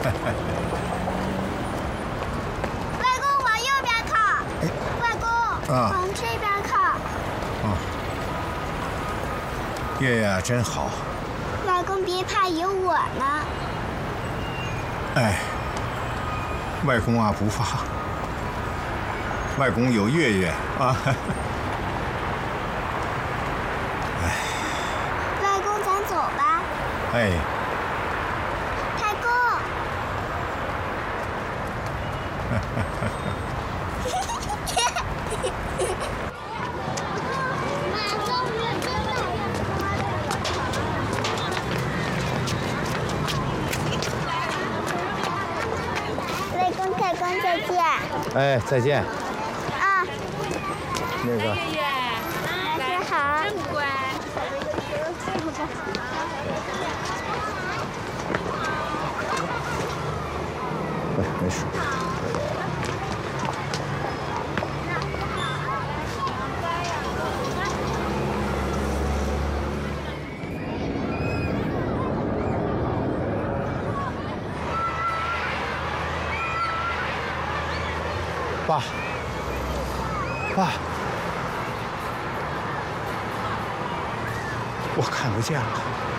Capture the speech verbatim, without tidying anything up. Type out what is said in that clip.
外公往右边靠。外公， 啊， 往这边靠。 哦，月月真好。 外公别怕，有我呢。 哎，外公啊不怕，外公有月月啊。哎， 外公，咱走吧。 哎， 太公。外公，太公，再见。 哎，再见。 啊。 那个。 月月， 老师好。 真乖。 哎，没事。爸，爸，我看不见了。